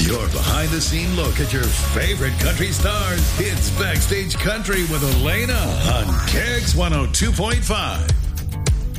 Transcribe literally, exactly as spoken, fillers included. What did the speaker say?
Your behind-the-scene look at your favorite country stars. It's Backstage Country with Elena on K X one oh two point five.